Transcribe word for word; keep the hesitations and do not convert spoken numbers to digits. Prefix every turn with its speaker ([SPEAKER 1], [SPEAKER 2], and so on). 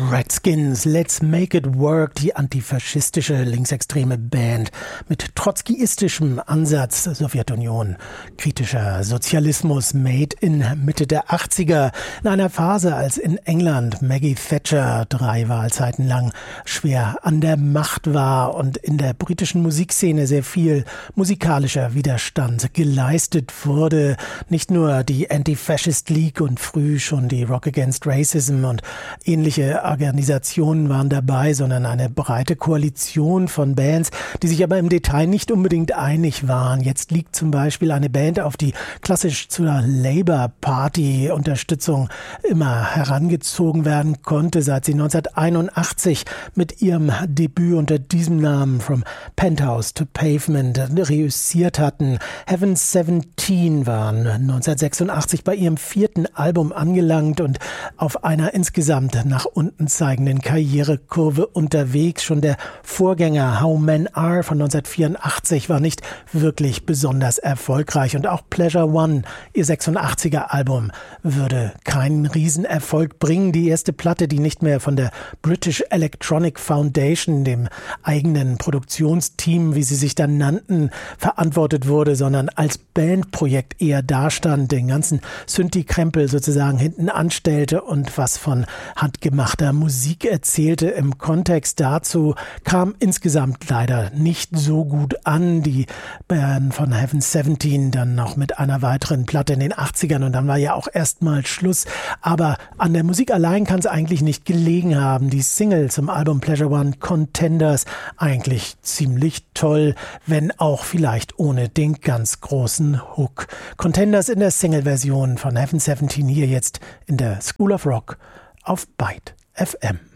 [SPEAKER 1] Redskins, Let's Make It Work, die antifaschistische linksextreme Band mit trotzkiistischem Ansatz, Sowjetunion, kritischer Sozialismus, made in Mitte der achtziger, in einer Phase, als in England Maggie Thatcher drei Wahlzeiten lang schwer an der Macht war und in der britischen Musikszene sehr viel musikalischer Widerstand geleistet wurde. Nicht nur die Anti-Fascist League und früh schon die Rock Against Racism und ähnliche Organisationen waren dabei, sondern eine breite Koalition von Bands, die sich aber im Detail nicht unbedingt einig waren. Jetzt liegt zum Beispiel eine Band auf, die klassisch zur Labour Party Unterstützung immer herangezogen werden konnte, seit sie neunzehnhunderteinundachtzig mit ihrem Debüt unter diesem Namen From Penthouse to Pavement reüssiert hatten. Heaven Seventeen waren neunzehnhundertsechsundachtzig bei ihrem vierten Album angelangt und auf einer insgesamt nach unten zeigenden Karrierekurve unterwegs. Schon der Vorgänger How Men Are von neunzehnhundertvierundachtzig war nicht wirklich besonders erfolgreich und auch Pleasure One, ihr sechsundachtziger Album, würde keinen Riesenerfolg bringen. Die erste Platte, die nicht mehr von der British Electronic Foundation, dem eigenen Produktionsteam, wie sie sich dann nannten, verantwortet wurde, sondern als Bandprojekt eher dastand, den ganzen Synthi-Krempel sozusagen hinten anstellte und was von handgemachter Musik erzählte. Im Kontext dazu kam insgesamt leider nicht so gut an. Die Band von Heaven Seventeen dann noch mit einer weiteren Platte in den achtzigern und dann war ja auch erstmal Schluss. Aber an der Musik allein kann es eigentlich nicht gelegen haben. Die Single zum Album Pleasure One, Contenders, eigentlich ziemlich toll, wenn auch vielleicht ohne den ganz großen Hook. Contenders in der Single-Version von Heaven Seventeen hier jetzt in der School of Rock auf Byte F M.